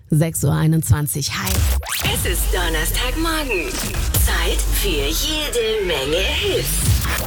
6:21 Uhr. Hi. Es ist Donnerstagmorgen. Zeit für jede Menge Hits.